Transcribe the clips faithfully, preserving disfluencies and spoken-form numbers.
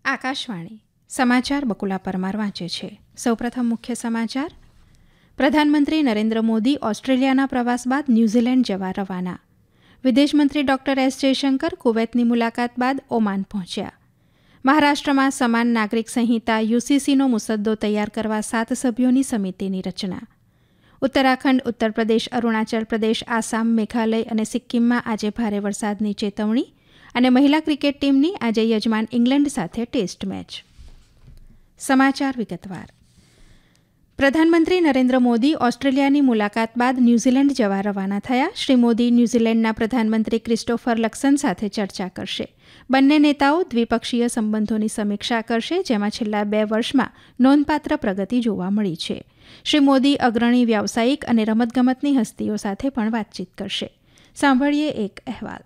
આકાશવાણી સમાચાર બકુલા પરમાર વાંચે છે. સૌપ્રથમ મુખ્ય સમાચાર. પ્રધાનમંત્રી નરેન્દ્ર મોદી ઓસ્ટ્રેલિયાના પ્રવાસ બાદ ન્યૂઝીલેન્ડ જવા રવાના. વિદેશમંત્રી ડોક્ટર એસ જયશંકર કુવૈતની મુલાકાત બાદ ઓમાન પહોંચ્યા. મહારાષ્ટ્રમાં સમાન નાગરિક સંહિતા યુસીસીનો મુસદ્દો તૈયાર કરવા સાત સભ્યોની સમિતિની રચના. ઉત્તરાખંડ, ઉત્તર પ્રદેશ, અરુણાચલ પ્રદેશ, આસામ, મેઘાલય અને સિક્કિમમાં આજે ભારે વરસાદની ચેતવણી. અને મહિલા ક્રિકેટ ટીમની આજે યજમાન ઇંગ્લેન્ડ સાથે ટેસ્ટ મેચ. સમાચાર વિગતવાર. પ્રધાનમંત્રી નરેન્દ્ર મોદી ઓસ્ટ્રેલિયાની મુલાકાત બાદ ન્યૂઝીલેન્ડ જવા રવાના થયા. શ્રી મોદી ન્યૂઝીલેન્ડના પ્રધાનમંત્રી ક્રિસ્ટોફર લક્સન સાથે ચર્ચા કરશે. બંને નેતાઓ દ્વિપક્ષીય સંબંધોની સમીક્ષા કરશે, જેમાં છેલ્લા બે વર્ષમાં નોંધપાત્ર પ્રગતિ જોવા મળી છે. શ્રી મોદી અગ્રણી વ્યાવસાયિક અને રમતગમતની હસ્તીઓ સાથે પણ વાતચીત કરશે. સાંભળીએ એક અહેવાલ.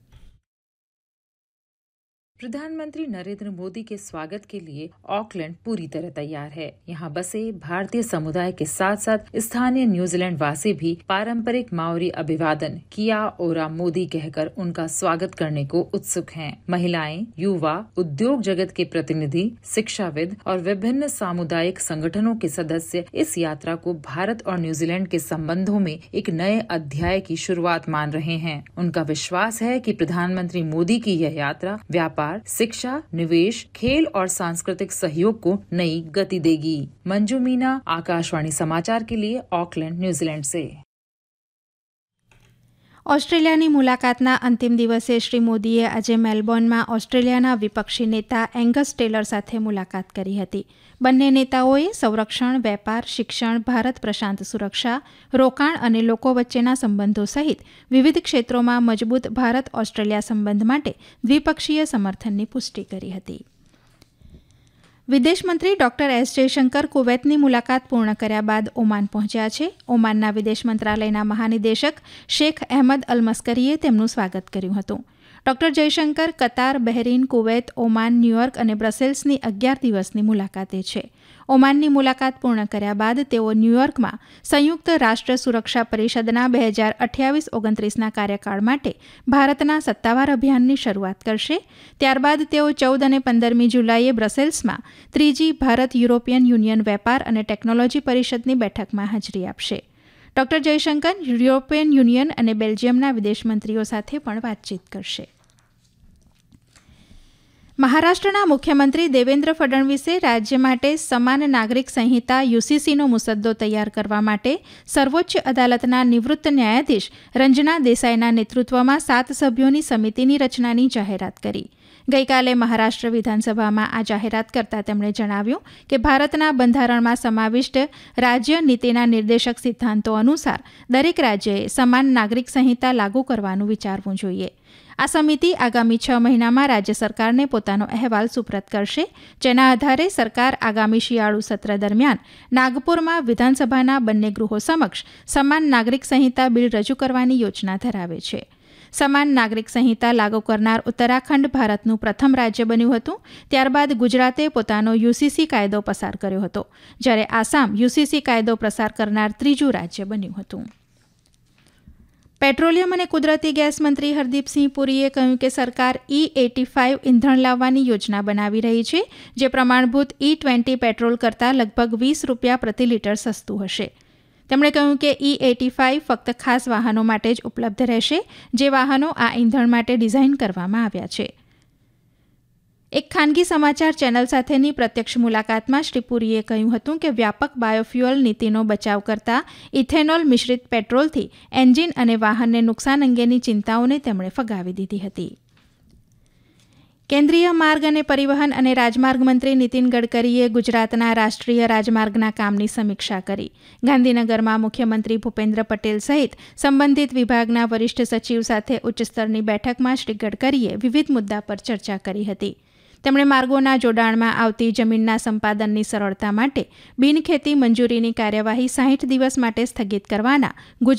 प्रधानमंत्री नरेंद्र मोदी के स्वागत के लिए ऑकलैंड पूरी तरह तैयार है. यहाँ बसे भारतीय समुदाय के साथ साथ स्थानीय न्यूजीलैंड वासी भी पारंपरिक माओरी अभिवादन किया ओरा मोदी कहकर उनका स्वागत करने को उत्सुक हैं. महिलाएं, युवा, उद्योग जगत के प्रतिनिधि, शिक्षाविद और विभिन्न सामुदायिक संगठनों के सदस्य इस यात्रा को भारत और न्यूजीलैंड के संबंधों में एक नए अध्याय की शुरुआत मान रहे हैं. उनका विश्वास है कि प्रधानमंत्री मोदी की यह यात्रा व्यापार, शिक्षा, निवेश, खेल और सांस्कृतिक सहयोग को नई गति देगी. मंजू मीना, आकाशवाणी समाचार के लिए ऑकलैंड, न्यूजीलैंड से. ઓસ્ટ્રેલિયાની મુલાકાતના અંતિમ દિવસે શ્રી મોદીએ આજે મેલબોર્નમાં ઓસ્ટ્રેલિયાના વિપક્ષી નેતા એંગસ ટેલર સાથે મુલાકાત કરી હતી. બંને નેતાઓએ સંરક્ષણ, વેપાર, શિક્ષણ, ભારત પ્રશાંત સુરક્ષા, રોકાણ અને લોકો વચ્ચેના સંબંધો સહિત વિવિધ ક્ષેત્રોમાં મજબૂત ભારત ઓસ્ટ્રેલિયા સંબંધ માટે દ્વિપક્ષીય સમર્થનની પુષ્ટિ કરી હતી. વિદેશમંત્રી ડોક્ટર એસ જયશંકર કુવૈતની મુલાકાત પૂર્ણ કર્યા બાદ ઓમાન પહોંચ્યા છે. ઓમાનના વિદેશ મંત્રાલયના મહાનિદેશક શેખ અહેમદ અલ મસ્કરીએ તેમનું સ્વાગત કર્યું હતું. ડોક્ટર જયશંકર કતાર, બહેરીન, કુવૈત, ઓમાન, ન્યૂયોર્ક અને બ્રસેલ્સની અગિયાર દિવસની મુલાકાતે છે. ઓમાનની મુલાકાત પૂર્ણ કર્યા બાદ તેઓ ન્યૂયોર્કમાં સંયુક્ત રાષ્ટ્ર સુરક્ષા પરિષદના બે હજાર અઠ્યાવીસ ઓગણત્રીસના કાર્યકાળ માટે ભારતના સત્તાવાર અભિયાનની શરૂઆત કરશે. ત્યારબાદ તેઓ ચૌદ અને પંદરમી જુલાઈએ બ્રસેલ્સમાં ત્રીજી ભારત યુરોપિયન યુનિયન વેપાર અને ટેકનોલોજી પરિષદની બેઠકમાં હાજરી આપશે. ડોક્ટર જયશંકર યુરોપિયન યુનિયન અને બેલ્જિયમના વિદેશમંત્રીઓ સાથે પણ વાતચીત કરશે. મહારાષ્ટ્રના મુખ્યમંત્રી દેવેન્દ્ર ફડણવીસે રાજ્ય માટે સમાન નાગરિક સંહિતા યુસીસીનો મુસદ્દો તૈયાર કરવા માટે સર્વોચ્ચ અદાલતના નિવૃત્ત ન્યાયાધીશ રંજના દેસાઈના નેતૃત્વમાં સાત સભ્યોની સમિતિની રચનાની જાહેરાત કરી. ગઈકાલે મહારાષ્ટ્ર વિધાનસભામાં આ જાહેરાત કરતા તેમણે જણાવ્યું કે ભારતના બંધારણમાં સમાવિષ્ટ રાજ્ય નીતિના નિર્દેશક સિદ્ધાંતો અનુસાર દરેક રાજ્યએ સમાન નાગરિક સંહિતા લાગુ કરવાનું વિચારવું જોઈએ. આ સમિતિ આગામી છ મહિનામાં રાજ્ય સરકારને પોતાનો અહેવાલ સુપ્રત કરશે, જેના આધારે સરકાર આગામી શિયાળુ સત્ર દરમિયાન નાગપુરમાં વિધાનસભાના બંને ગૃહો સમક્ષ સમાન નાગરિક સંહિતા બિલ રજૂ કરવાની યોજના ધરાવે છે. સમાન નાગરિક સંહિતા લાગુ કરનાર ઉત્તરાખંડ ભારતનું પ્રથમ રાજ્ય બન્યું હતું. ત્યારબાદ ગુજરાતે પોતાનો યુસીસી કાયદો પસાર કર્યો હતો, જ્યારે આસામ યુસીસી કાયદો પસાર કરનાર ત્રીજું રાજ્ય બન્યું હતું. પેટ્રોલિયમ અને કુદરતી ગેસ મંત્રી હરદીપસિંહ પુરીએ કહ્યું કે સરકાર ઈ એટી ફાઇવ ઇંધણ લાવવાની યોજના બનાવી રહી છે, જે પ્રમાણભૂત ઈ ટ્વેન્ટી પેટ્રોલ કરતાં લગભગ વીસ રૂપિયા પ્રતિ લીટર સસ્તું હશે. તેમણે કહ્યું કે ઈ એટી ફાઇવ ફક્ત ખાસ વાહનો માટે જ ઉપલબ્ધ રહેશે, જે વાહનો આ ઇંધણ માટે ડિઝાઇન કરવામાં આવ્યા છે. એક ખાનગી સમાચાર ચેનલ સાથેની પ્રત્યક્ષ મુલાકાતમાં શ્રી પુરીએ કહ્યું હતું કે વ્યાપક બાયોફ્યુઅલ નીતિનો બચાવ કરતા ઇથેનોલ મિશ્રિત પેટ્રોલથી એન્જિન અને વાહનને નુકસાન અંગેની ચિંતાઓને તેમણે ફગાવી દીધી હતી. કેન્દ્રીય માર્ગ અને પરિવહન અને રાજમાર્ગ મંત્રી નીતિન ગડકરીએ ગુજરાતના રાષ્ટ્રીય રાજમાર્ગના કામની સમીક્ષા કરી. ગાંધીનગરમાં મુખ્યમંત્રી ભૂપેન્દ્ર પટેલ સહિત સંબંધિત વિભાગના વરિષ્ઠ સચિવ સાથે ઉચ્ચસ્તરની બેઠકમાં શ્રી ગડકરીએ વિવિધ મુદ્દા પર ચર્ચા કરી હતી. તેમણે માર્ગોના જોડાણમાં આવતી જમીનના સંપાદનની સરળતા માટે બિનખેતી મંજૂરીની કાર્યવાહી સાહીઠ દિવસ માટે સ્થગિત કરવાના ગુજરાત